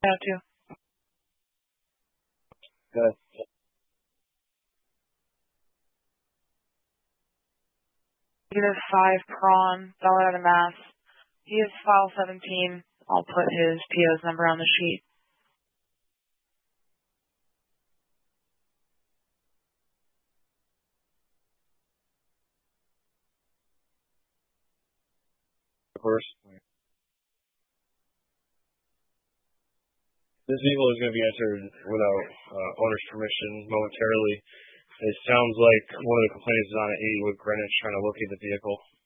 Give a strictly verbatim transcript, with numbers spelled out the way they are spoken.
out too. Good. Negative five prawn, dollar out of mass. He is file seventeen. I'll put his P O's number on the sheet. Of course. This vehicle is going to be entered without uh, owner's permission momentarily. It sounds like one of the complainants is on an eighty with Greenwich trying to locate the vehicle.